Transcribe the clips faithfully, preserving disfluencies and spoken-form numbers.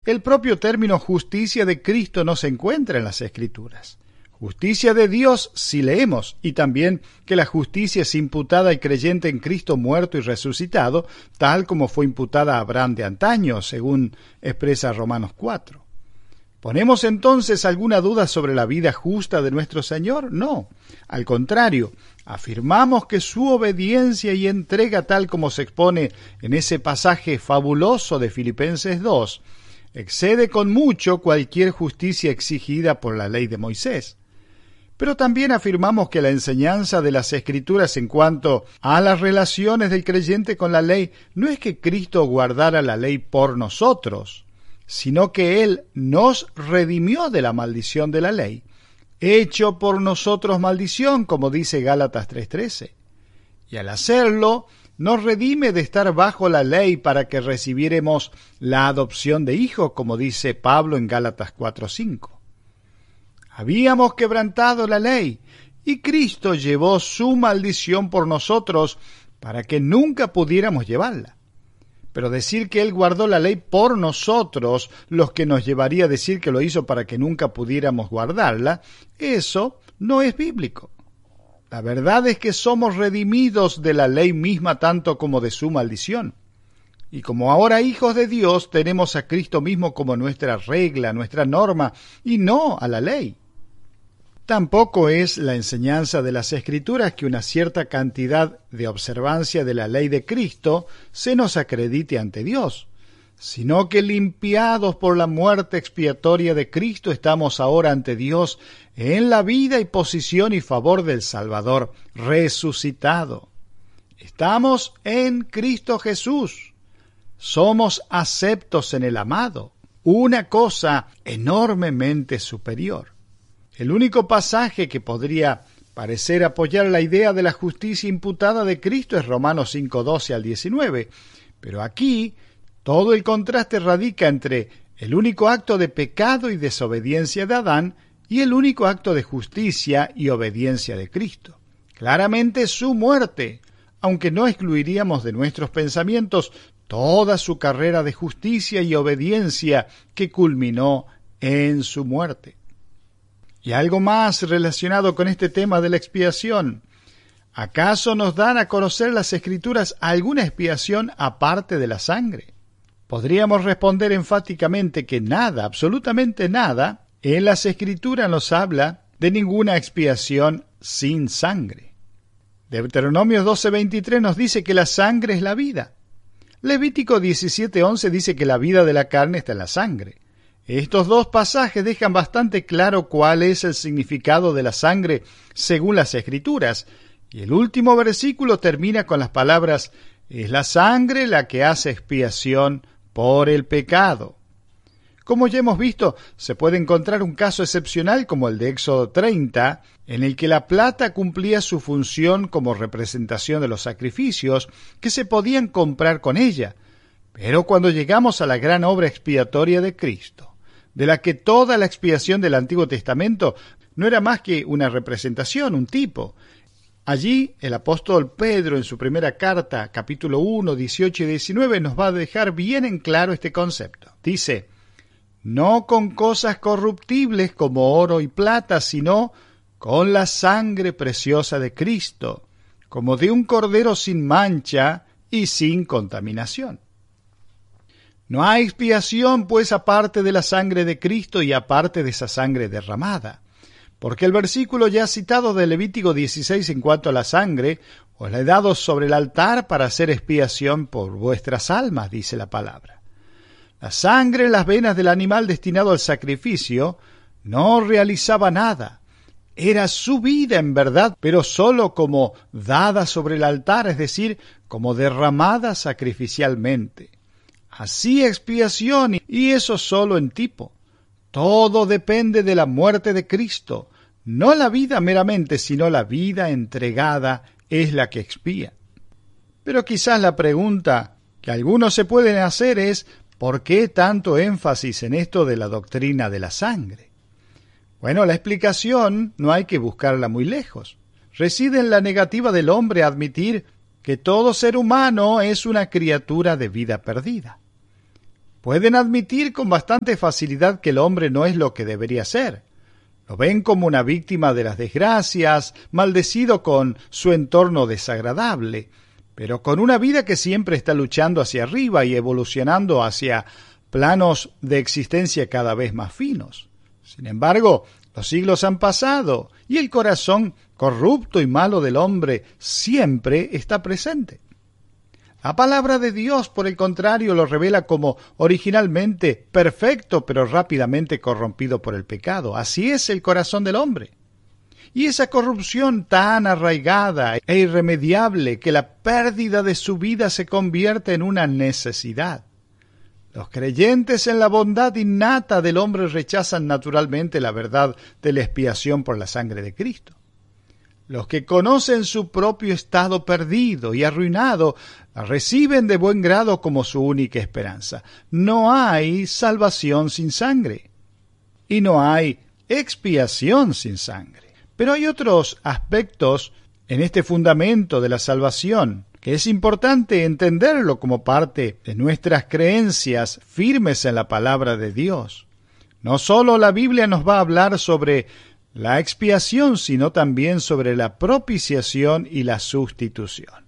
El propio término justicia de Cristo no se encuentra en las Escrituras. Justicia de Dios sí leemos, y también que la justicia es imputada al creyente en Cristo muerto y resucitado, tal como fue imputada a Abraham de antaño, según expresa Romanos cuatro. ¿Ponemos entonces alguna duda sobre la vida justa de nuestro Señor? No. Al contrario, afirmamos que su obediencia y entrega, tal como se expone en ese pasaje fabuloso de Filipenses dos, excede con mucho cualquier justicia exigida por la ley de Moisés. Pero también afirmamos que la enseñanza de las Escrituras en cuanto a las relaciones del creyente con la ley no es que Cristo guardara la ley por nosotros, sino que Él nos redimió de la maldición de la ley, hecho por nosotros maldición, como dice Gálatas tres trece. Y al hacerlo, nos redime de estar bajo la ley para que recibiéremos la adopción de hijos, como dice Pablo en Gálatas cuatro cinco. Habíamos quebrantado la ley, y Cristo llevó su maldición por nosotros para que nunca pudiéramos llevarla. Pero decir que Él guardó la ley por nosotros, lo que nos llevaría a decir que lo hizo para que nunca pudiéramos guardarla, eso no es bíblico. La verdad es que somos redimidos de la ley misma tanto como de su maldición. Y como ahora hijos de Dios, tenemos a Cristo mismo como nuestra regla, nuestra norma, y no a la ley. Tampoco es la enseñanza de las Escrituras que una cierta cantidad de observancia de la ley de Cristo se nos acredite ante Dios, sino que limpiados por la muerte expiatoria de Cristo estamos ahora ante Dios en la vida y posición y favor del Salvador resucitado. Estamos en Cristo Jesús. Somos aceptos en el amado, una cosa enormemente superior. El único pasaje que podría parecer apoyar la idea de la justicia imputada de Cristo es Romanos cinco doce al diecinueve, pero aquí todo el contraste radica entre el único acto de pecado y desobediencia de Adán y el único acto de justicia y obediencia de Cristo. Claramente su muerte, aunque no excluiríamos de nuestros pensamientos toda su carrera de justicia y obediencia que culminó en su muerte. Y algo más relacionado con este tema de la expiación. ¿Acaso nos dan a conocer las Escrituras alguna expiación aparte de la sangre? Podríamos responder enfáticamente que nada, absolutamente nada, en las Escrituras nos habla de ninguna expiación sin sangre. Deuteronomio doce veintitrés nos dice que la sangre es la vida. Levítico diecisiete once dice que la vida de la carne está en la sangre. Estos dos pasajes dejan bastante claro cuál es el significado de la sangre según las Escrituras, y el último versículo termina con las palabras: es la sangre la que hace expiación por el pecado. Como ya hemos visto, se puede encontrar un caso excepcional como el de Éxodo treinta, en el que la plata cumplía su función como representación de los sacrificios que se podían comprar con ella. Pero cuando llegamos a la gran obra expiatoria de Cristo, de la que toda la expiación del Antiguo Testamento no era más que una representación, un tipo. Allí el apóstol Pedro en su primera carta, capítulo uno, dieciocho y diecinueve, nos va a dejar bien en claro este concepto. Dice: no con cosas corruptibles como oro y plata, sino con la sangre preciosa de Cristo, como de un cordero sin mancha y sin contaminación. No hay expiación, pues, aparte de la sangre de Cristo y aparte de esa sangre derramada. Porque el versículo ya citado de Levítico dieciséis en cuanto a la sangre, os la he dado sobre el altar para hacer expiación por vuestras almas, dice la palabra. La sangre en las venas del animal destinado al sacrificio no realizaba nada. Era su vida en verdad, pero sólo como dada sobre el altar, es decir, como derramada sacrificialmente. Así expiación, y eso solo en tipo. Todo depende de la muerte de Cristo. No la vida meramente, sino la vida entregada es la que expía. Pero quizás la pregunta que algunos se pueden hacer es: ¿por qué tanto énfasis en esto de la doctrina de la sangre? Bueno, la explicación no hay que buscarla muy lejos. Reside en la negativa del hombre a admitir que todo ser humano es una criatura de vida perdida. pueden admitir con bastante facilidad que el hombre no es lo que debería ser. Lo ven como una víctima de las desgracias, maldecido con su entorno desagradable, pero con una vida que siempre está luchando hacia arriba y evolucionando hacia planos de existencia cada vez más finos. Sin embargo, los siglos han pasado y el corazón corrupto y malo del hombre siempre está presente. La palabra de Dios, por el contrario, lo revela como originalmente perfecto, pero rápidamente corrompido por el pecado. Así es el corazón del hombre. Y esa corrupción tan arraigada e irremediable que la pérdida de su vida se convierte en una necesidad. Los creyentes en la bondad innata del hombre rechazan naturalmente la verdad de la expiación por la sangre de Cristo. Los que conocen su propio estado perdido y arruinado la reciben de buen grado como su única esperanza. No hay salvación sin sangre y no hay expiación sin sangre. Pero hay otros aspectos en este fundamento de la salvación que es importante entenderlo como parte de nuestras creencias firmes en la palabra de Dios. No solo la Biblia nos va a hablar sobre la expiación, sino también sobre la propiciación y la sustitución.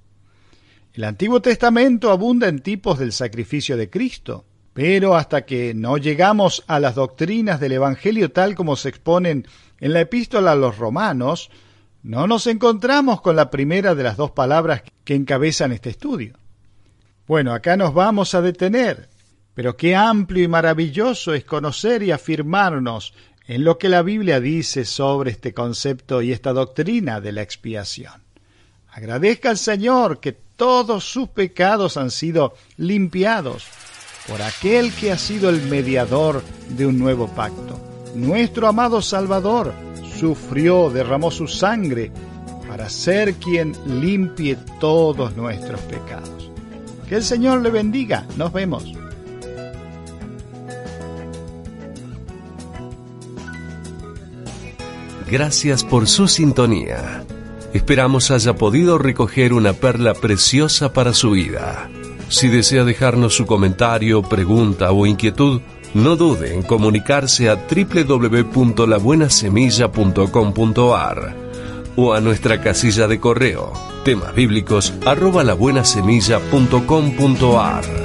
El Antiguo Testamento abunda en tipos del sacrificio de Cristo, pero hasta que no llegamos a las doctrinas del Evangelio tal como se exponen en la Epístola a los Romanos, no nos encontramos con la primera de las dos palabras que encabezan este estudio. Bueno, acá nos vamos a detener, pero qué amplio y maravilloso es conocer y afirmarnos en lo que la Biblia dice sobre este concepto y esta doctrina de la expiación. Agradezca al Señor que todos sus pecados han sido limpiados por aquel que ha sido el mediador de un nuevo pacto. Nuestro amado Salvador sufrió, derramó su sangre para ser quien limpie todos nuestros pecados. Que el Señor le bendiga. Nos vemos. Gracias por su sintonía. Esperamos haya podido recoger una perla preciosa para su vida. Si desea dejarnos su comentario, pregunta o inquietud, no dude en comunicarse a doble u doble u doble u punto la buena semilla punto com punto a r o a nuestra casilla de correo temasbíblicos arroba labuenasemilla punto com punto a r.